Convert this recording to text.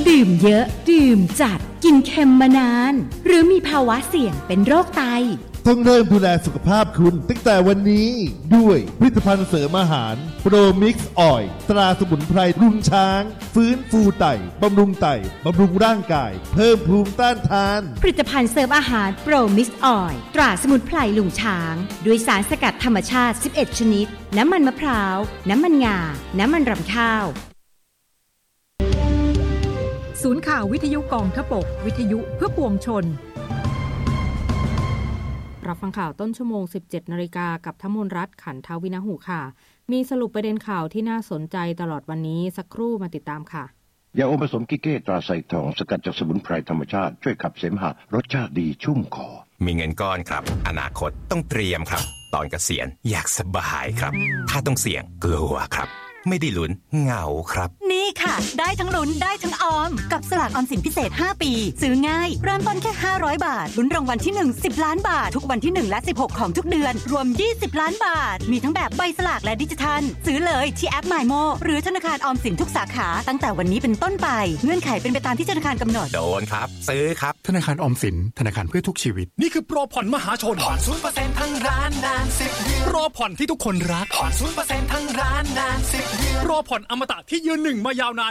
ดื่มเยอะดื่มจัดกินเค็มมานานหรือมีภาวะเสี่ยงเป็นโรคไตต้องเริ่มดูแลสุขภาพคุณตั้งแต่วันนี้ด้วยผลิตภัณฑ์เสริมอาหารโปรมิกซ์ออยล์ตราสมุนไพรลุงช้างฟื้นฟูไตบำรุงไตบำรุงร่างกายเพิ่มภูมิต้านทานผลิตภัณฑ์เสริมอาหารโปรมิกซ์ออยล์ตราสมุนไพรลุงช้างด้วยสารสกัดธรรมชาติ11ชนิดน้ำมันมะพร้าวน้ำมันงาน้ำมันรำข้าวศูนย์ข่าววิทยุกองทพบกวิทยุเพื่อปวงชนรับฟังข่าวต้นชั่วโมง 17 นาฬิกากับธมนรัตน์ขันทวินหูค่ะมีสรุปประเด็นข่าวที่น่าสนใจตลอดวันนี้สักครู่มาติดตามค่ะยาอมผสมกิเก้ตราไซทองสกัดจากสมุนไพรธรรมชาติช่วยขับเสมหะรสชาติดีชุ่มคอมีเงินก้อนครับอนาคตต้องเตรียมครับตอนเกษียณอยากสบายครับถ้าต้องเสี่ยงกลัวครับไม่ได้ลุ้นเหงาครับนี่ค่ะได้ทั้งลุ้นได้ทั้งออมกับสลากออมสินพิเศษ5ปีซื้อง่ายเริ่มต้นแค่500บาทลุ้นรางวัลที่1 10ล้านบาททุกวันที่1และ16ของทุกเดือนรวม20ล้านบาทมีทั้งแบบใบสลากและดิจิทัลซื้อเลยที่แอป MyMo หรือธนาคารออมสินทุกสาขาตั้งแต่วันนี้เป็นต้นไปเงื่อนไขเป็นไปตามที่ธนาคารกำหนดโดนครับซื้อครับธนาคารออมสินธนาคารเพื่อทุกชีวิตนี่คือโปรผ่อนมหาชนผ่อน 0% ทั้งร้านนาน10เดือนโปรผ่อนที่ทุกคนรักผ่อน 0% ทั้งร้านนาน10เดือนโปรผ่อนอมตะที่ยืนหนึ่งมายาวนาน